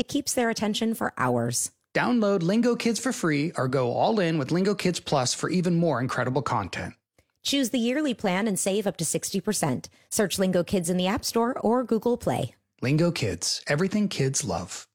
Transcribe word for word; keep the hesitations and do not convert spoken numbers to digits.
It keeps their attention for hours. Download Lingo Kids for free or go all in with Lingo Kids Plus for even more incredible content. Choose the yearly plan and save up to sixty percent. Search Lingo Kids in the App Store or Google Play. Lingo Kids, everything kids love.